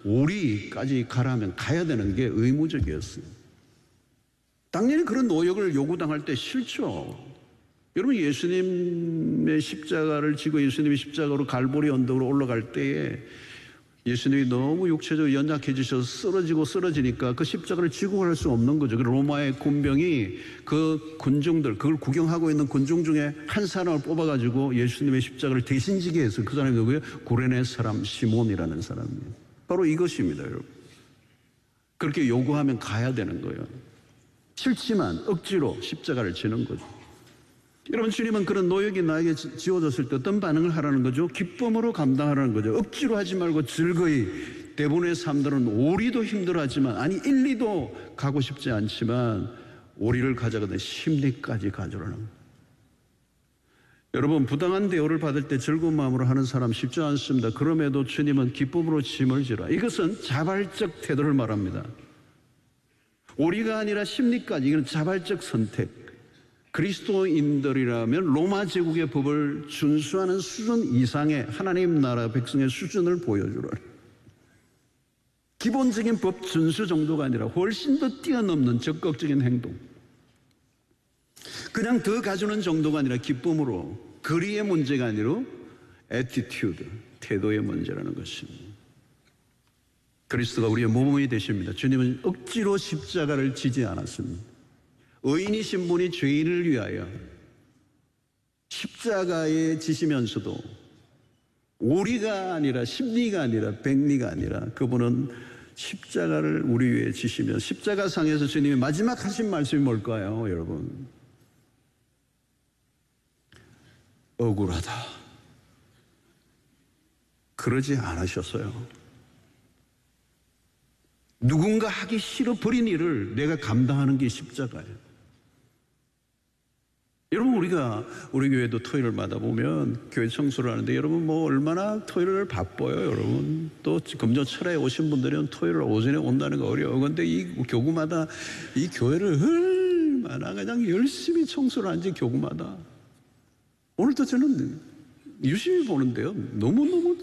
오리까지 가라면 가야 되는 게 의무적이었어요. 당연히 그런 노역을 요구당할 때 싫죠. 여러분, 예수님의 십자가를 지고 예수님이 십자가로 갈보리 언덕으로 올라갈 때에 예수님이 너무 육체적으로 연약해지셔서 쓰러지니까 그 십자가를 지고 갈 수 없는 거죠. 로마의 군병이 그 군중들, 그걸 구경하고 있는 군중 중에 한 사람을 뽑아가지고 예수님의 십자가를 대신 지게 해서 그 사람이 누구예요? 구레네 사람 시몬이라는 사람이에요. 바로 이것입니다, 여러분. 그렇게 요구하면 가야 되는 거예요. 싫지만 억지로 십자가를 지는 거죠. 여러분, 주님은 그런 노역이 나에게 지워졌을 때 어떤 반응을 하라는 거죠? 기쁨으로 감당하라는 거죠. 억지로 하지 말고 즐거이. 대부분의 사람들은 오리도 힘들어하지만, 아니 1, 2도 가고 싶지 않지만 오리를 가져가는 심리까지 가져라는 거예요. 여러분, 부당한 대우를 받을 때 즐거운 마음으로 하는 사람 쉽지 않습니다. 그럼에도 주님은 기쁨으로 짐을 지라. 이것은 자발적 태도를 말합니다. 오리가 아니라 심리까지. 이건 자발적 선택. 그리스도인들이라면 로마 제국의 법을 준수하는 수준 이상의 하나님 나라 백성의 수준을 보여주라. 기본적인 법 준수 정도가 아니라 훨씬 더 뛰어넘는 적극적인 행동. 그냥 더 가주는 정도가 아니라 기쁨으로, 거리의 문제가 아니라 애티튜드, 태도의 문제라는 것입니다. 그리스도가 우리의 모범이 되십니다. 주님은 억지로 십자가를 지지 않았습니다. 의인이신 분이 죄인을 위하여 십자가에 지시면서도 오리가 아니라 심리가 아니라 백리가 아니라 그분은 십자가를 우리 위해 지시며, 십자가상에서 주님이 마지막 하신 말씀이 뭘까요, 여러분? 억울하다. 그러지 않으셨어요. 누군가 하기 싫어 버린 일을 내가 감당하는 게 십자가예요. 여러분, 우리가 우리 교회도 토요일마다 보면 교회 청소를 하는데, 여러분 뭐 얼마나 토요일을 바빠요. 여러분 또 금요철에 오신 분들은 토요일 오전에 온다는 거 어려워. 그런데 이 교구마다 이 교회를 얼마나 그냥 열심히 청소를 하는지, 교구마다. 오늘도 저는 유심히 보는데요, 너무너무,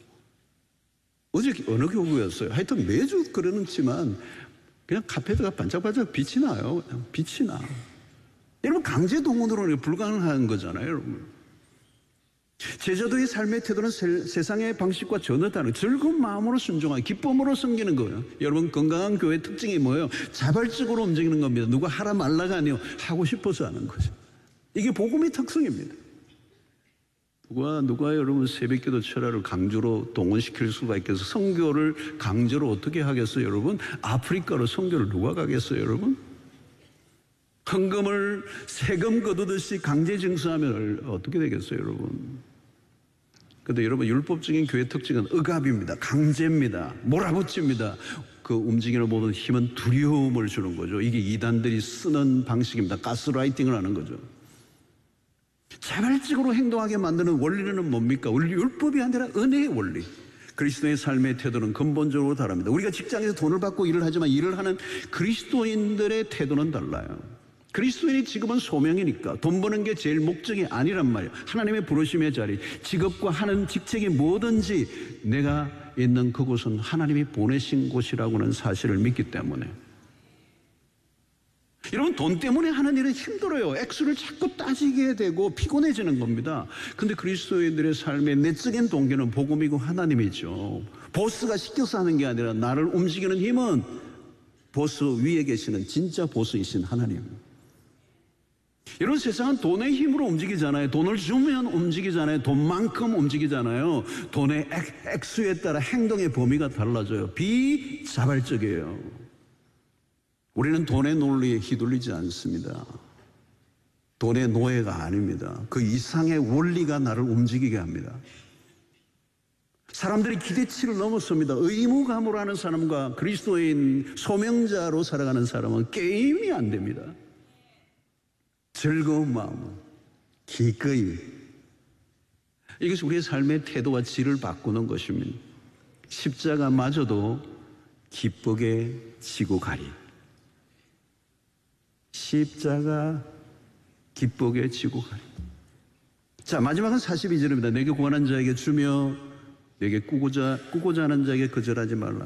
어제 어느 교구였어요. 하여튼 매주 그러는지만 그냥 카페트가 반짝반짝 빛이 나요. 그냥 빛이 나. 여러분, 강제 동원으로는 불가능한 거잖아요, 여러분. 제자도의 삶의 태도는 세상의 방식과 전혀 다른 즐거운 마음으로 순종하고 기쁨으로 섬기는 거예요. 여러분, 건강한 교회의 특징이 뭐예요? 자발적으로 움직이는 겁니다. 누가 하라 말라가 아니에요. 하고 싶어서 하는 거죠. 이게 복음의 특성입니다. 누가 여러분 새벽기도 철야를 강제로 동원시킬 수가 있겠어요? 선교를 강제로 어떻게 하겠어요, 여러분? 아프리카로 선교를 누가 가겠어요, 여러분? 헌금을 세금 거두듯이 강제 징수하면 어떻게 되겠어요, 여러분? 그런데 여러분, 율법적인 교회 특징은 억압입니다. 강제입니다. 몰아붙입니다. 그 움직이는 모든 힘은 두려움을 주는 거죠. 이게 이단들이 쓰는 방식입니다. 가스라이팅을 하는 거죠. 자발적으로 행동하게 만드는 원리는 뭡니까? 율법이 아니라 은혜의 원리. 그리스도의 삶의 태도는 근본적으로 다릅니다. 우리가 직장에서 돈을 받고 일을 하지만 일을 하는 그리스도인들의 태도는 달라요. 그리스도인이 직업은 소명이니까 돈 버는 게 제일 목적이 아니란 말이에요. 하나님의 부르심의 자리, 직업과 하는 직책이 뭐든지 내가 있는 그곳은 하나님이 보내신 곳이라고는 사실을 믿기 때문에. 여러분, 돈 때문에 하는 일은 힘들어요. 액수를 자꾸 따지게 되고 피곤해지는 겁니다. 근데 그리스도인들의 삶의 내적인 동기는 복음이고 하나님이죠. 보스가 시켜서 하는 게 아니라 나를 움직이는 힘은 보스 위에 계시는 진짜 보스이신 하나님. 여러분, 세상은 돈의 힘으로 움직이잖아요. 돈을 주면 움직이잖아요. 돈만큼 움직이잖아요. 돈의 액수에 따라 행동의 범위가 달라져요. 비자발적이에요. 우리는 돈의 논리에 휘둘리지 않습니다. 돈의 노예가 아닙니다. 그 이상의 원리가 나를 움직이게 합니다. 사람들이 기대치를 넘었습니다. 의무감으로 하는 사람과 그리스도인 소명자로 살아가는 사람은 게임이 안 됩니다. 즐거운 마음은 기꺼이. 이것이 우리의 삶의 태도와 질을 바꾸는 것입니다. 십자가마저도 기쁘게 지고 가리. 십자가 기쁘게 지고 가리. 자, 마지막은 42절입니다. 내게 구하는 자에게 주며 내게 꾸고자 하는 자에게 거절하지 말라.